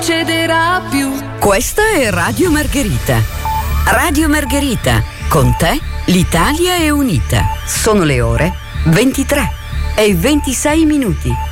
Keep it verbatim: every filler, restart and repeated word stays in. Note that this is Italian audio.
cederà più. Questa è Radio Margherita. Radio Margherita, con te l'Italia è unita. Sono le ore ventitré e ventisei minuti.